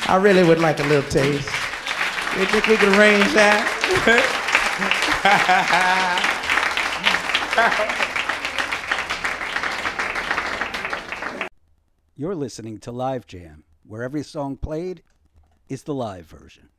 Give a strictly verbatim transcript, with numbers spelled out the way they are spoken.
I really would like a little taste. You think we can arrange that? You're listening to Live Jam, where every song played is the live version.